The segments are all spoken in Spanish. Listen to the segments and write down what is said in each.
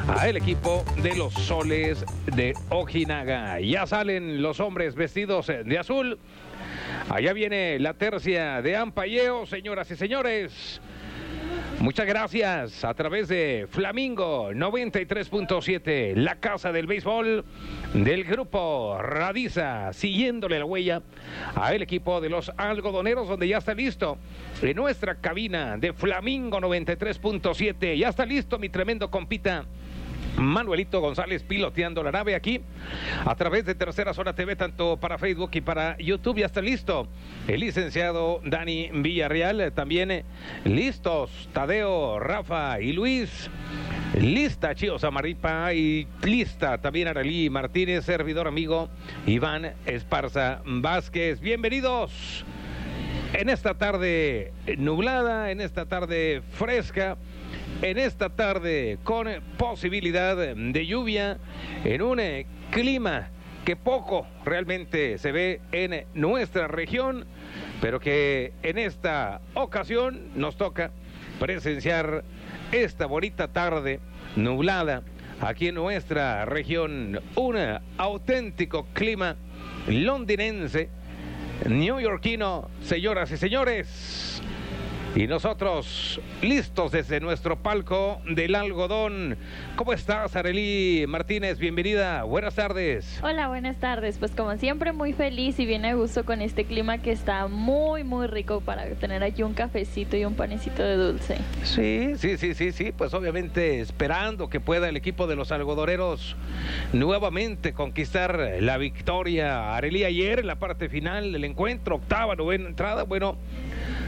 al equipo de los Soles de Ojinaga. Ya salen los hombres vestidos de azul. Allá viene la tercia de Ampayeo, señoras y señores. Muchas gracias a través de Flamingo 93.7, la casa del béisbol del grupo Radiza, siguiéndole la huella al equipo de los algodoneros, donde ya está listo en nuestra cabina de Flamingo 93.7. Ya está listo mi tremendo compita Manuelito González piloteando la nave aquí a través de Tercera Zona TV, tanto para Facebook y para YouTube. Ya está listo el licenciado Dani Villarreal, también listos Tadeo, Rafa y Luis. Lista Chío Samaripa y lista también Aralí Martínez, servidor amigo Iván Esparza Vázquez. Bienvenidos en esta tarde nublada, en esta tarde fresca, en esta tarde con posibilidad de lluvia, en un clima que poco realmente se ve en nuestra región, pero que en esta ocasión nos toca presenciar esta bonita tarde nublada aquí en nuestra región. Un auténtico clima londinense, neoyorquino, señoras y señores. Y nosotros listos desde nuestro palco del algodón. ¿Cómo estás, Arelí Martínez? Bienvenida, buenas tardes. Hola, buenas tardes. Pues como siempre muy feliz y bien a gusto con este clima que está muy rico para tener aquí un cafecito y un panecito de dulce. Sí, pues obviamente esperando que pueda el equipo de los algodoneros nuevamente conquistar la victoria. Arelí, ayer en la parte final del encuentro, octava, novena entrada, bueno,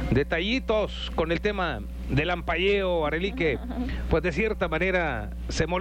detallitos con el tema del ampayeo, Arelí, que pues de cierta manera se molesta.